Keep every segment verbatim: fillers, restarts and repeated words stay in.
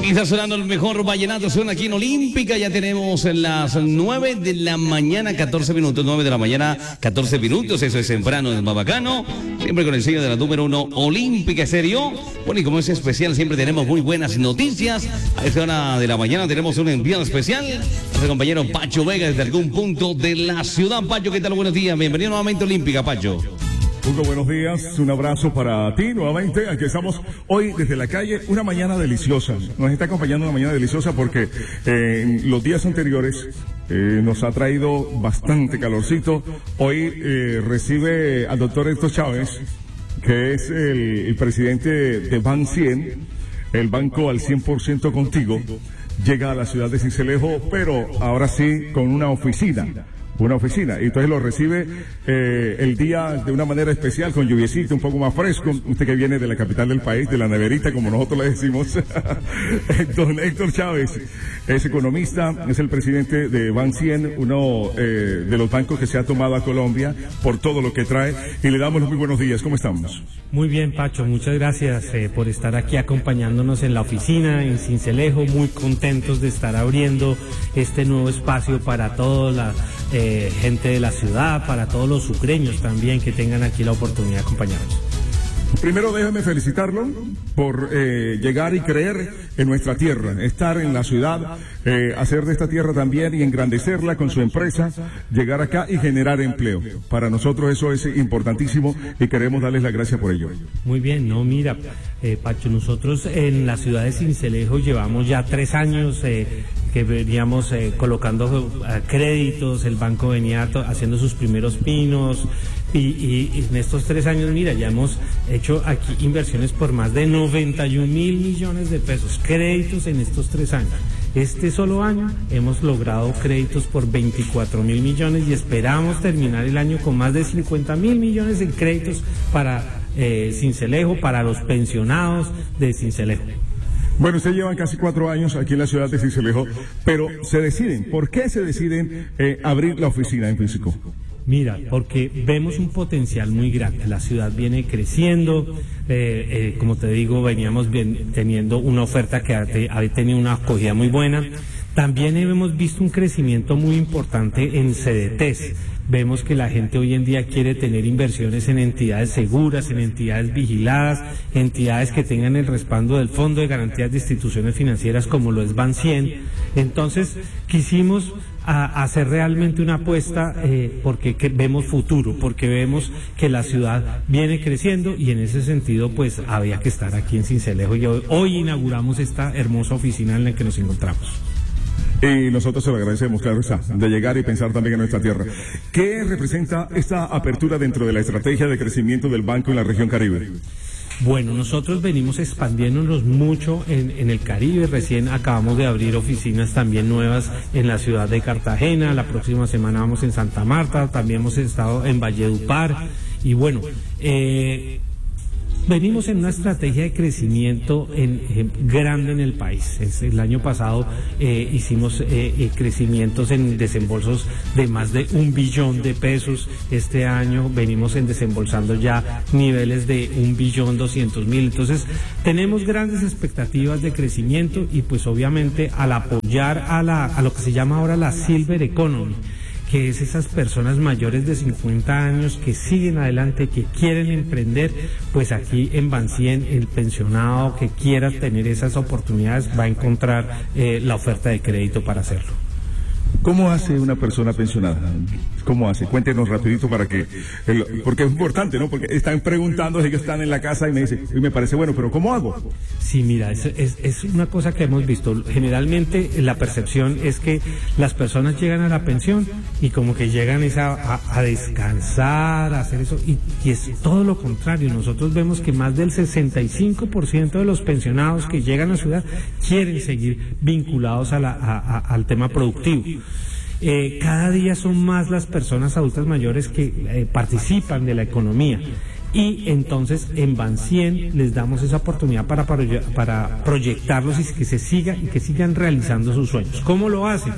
Aquí está sonando el mejor vallenato, suena aquí en Olímpica, ya tenemos las nueve de la mañana, catorce minutos, nueve de la mañana, catorce minutos, eso es temprano, es más bacano, siempre con el sello de la número uno, Olímpica Serio. Bueno, y como es especial, siempre tenemos muy buenas noticias. A esta hora de la mañana tenemos un enviado especial, nuestro compañero Pacho Vega desde algún punto de la ciudad. Pacho, ¿qué tal? Buenos días, bienvenido nuevamente a Olímpica, Pacho. Hugo, buenos días, un abrazo para ti nuevamente. Aquí estamos hoy desde la calle, una mañana deliciosa. Nos está acompañando una mañana deliciosa porque eh, en los días anteriores eh, nos ha traído bastante calorcito. Hoy eh, recibe al doctor Héctor Chávez, que es el, el presidente de Ban cien, el banco al cien por ciento contigo. Llega a la ciudad de Sincelejo, pero ahora sí con una oficina. Una oficina, y entonces lo recibe eh, el día de una manera especial, con lluviecito, un poco más fresco. Usted que viene de la capital del país, de la neverita, como nosotros le decimos. Don Héctor Chávez es economista, es el presidente de Ban cien, uno eh, de los bancos que se ha tomado a Colombia por todo lo que trae, y le damos los muy buenos días. ¿Cómo estamos? Muy bien, Pacho, muchas gracias eh, por estar aquí acompañándonos en la oficina, en Sincelejo, muy contentos de estar abriendo este nuevo espacio para toda la eh, gente de la ciudad, para todos los sucreños también que tengan aquí la oportunidad de acompañarnos. Primero déjeme felicitarlo por eh, llegar y creer en nuestra tierra, estar en la ciudad, eh, hacer de esta tierra también y engrandecerla con su empresa, llegar acá y generar empleo. Para nosotros eso es importantísimo y queremos darles las gracias por ello. Muy bien, no, mira, eh, Pacho, nosotros en la ciudad de Sincelejo llevamos ya tres años eh, que veníamos eh, colocando eh, créditos, el banco venía haciendo sus primeros pinos. Y, y, y en estos tres años, mira, ya hemos hecho aquí inversiones por más de noventa y un mil millones de pesos, créditos en estos tres años. Este solo año hemos logrado créditos por veinticuatro mil millones y esperamos terminar el año con más de cincuenta mil millones en créditos para eh, Sincelejo, para los pensionados de Sincelejo. Bueno, ustedes llevan casi cuatro años aquí en la ciudad de Sincelejo, pero se deciden, ¿por qué se deciden eh, abrir la oficina en físico? Mira, porque vemos un potencial muy grande, la ciudad viene creciendo, eh, eh, como te digo, veníamos bien, teniendo una oferta que ha tenido una acogida muy buena. También hemos visto un crecimiento muy importante en C D Ts. Vemos que la gente hoy en día quiere tener inversiones en entidades seguras, en entidades vigiladas, entidades que tengan el respaldo del Fondo de Garantías de Instituciones Financieras como lo es Ban cien. Entonces, quisimos a hacer realmente una apuesta eh, porque que vemos futuro, porque vemos que la ciudad viene creciendo y en ese sentido pues había que estar aquí en Sincelejo y hoy, hoy inauguramos esta hermosa oficina en la que nos encontramos. Y nosotros se lo agradecemos, claro está, de llegar y pensar también en nuestra tierra. ¿Qué representa esta apertura dentro de la estrategia de crecimiento del banco en la región Caribe? Bueno, nosotros venimos expandiéndonos mucho en, en el Caribe. Recién acabamos de abrir oficinas también nuevas en la ciudad de Cartagena. La próxima semana vamos en Santa Marta. También hemos estado en Valledupar. Y bueno, eh, venimos en una estrategia de crecimiento en, en, grande en el país. Es, el año pasado eh, hicimos eh, eh, crecimientos en desembolsos de más de un billón de pesos. Este año venimos en desembolsando ya niveles de un billón doscientos mil. Entonces tenemos grandes expectativas de crecimiento y pues obviamente al apoyar a, la, a lo que se llama ahora la Silver Economy, que es esas personas mayores de cincuenta años que siguen adelante, que quieren emprender, pues aquí en Ban cien el pensionado que quiera tener esas oportunidades va a encontrar eh, la oferta de crédito para hacerlo. ¿Cómo hace una persona pensionada? ¿Cómo hace? Cuéntenos rapidito para que, el, porque es importante, ¿no? Porque están preguntando, ellos están en la casa y me dicen, y me parece bueno, pero ¿cómo hago? Sí, mira, es, es, es una cosa que hemos visto. Generalmente la percepción es que las personas llegan a la pensión y como que llegan a, a, a descansar, a hacer eso, y, y es todo lo contrario. Nosotros vemos que más del sesenta y cinco por ciento de los pensionados que llegan a la ciudad quieren seguir vinculados a la, a, a, al tema productivo. Eh, cada día son más las personas adultas mayores que eh, participan de la economía y entonces en Ban cien les damos esa oportunidad para, para, para proyectarlos y que se sigan y que sigan realizando sus sueños. ¿Cómo lo hacen?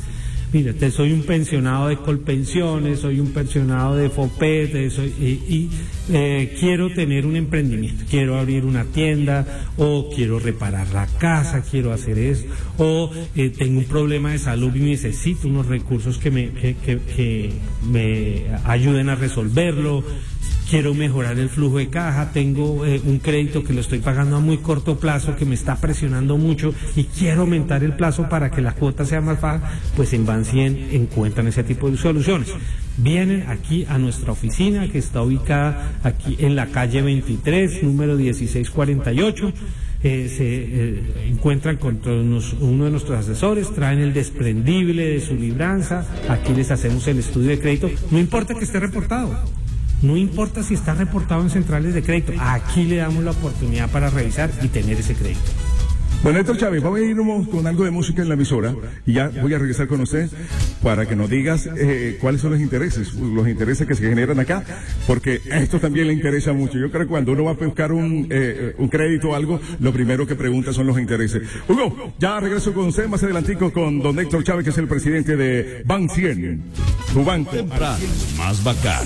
mira, te, soy un pensionado de Colpensiones, soy un pensionado de Fopet, soy, y, y eh, quiero tener un emprendimiento, quiero abrir una tienda, o quiero reparar la casa, quiero hacer eso, o eh, tengo un problema de salud y necesito unos recursos que me, que, que, que me ayuden a resolverlo. Quiero mejorar el flujo de caja, tengo eh, un crédito que lo estoy pagando a muy corto plazo, que me está presionando mucho y quiero aumentar el plazo para que la cuota sea más baja. Pues en Ban cien encuentran ese tipo de soluciones. Vienen aquí a nuestra oficina, que está ubicada aquí en la calle veintitrés, número dieciséis cuarenta y ocho. Eh, se eh, encuentran con todos uno de nuestros asesores, traen el desprendible de su libranza, aquí les hacemos el estudio de crédito, no importa que esté reportado. No importa si está reportado en centrales de crédito, aquí le damos la oportunidad para revisar y tener ese crédito. Bueno, Héctor Chávez, vamos a irnos con algo de música en la emisora y ya voy a regresar con usted para que nos digas eh, cuáles son los intereses, los intereses que se generan acá, porque esto también le interesa mucho. Yo creo que cuando uno va a buscar un, eh, un crédito o algo, lo primero que pregunta son los intereses. Hugo, ya regreso con usted más adelantico con don Héctor Chávez, que es el presidente de Ban cien, tu banco. Más bacano.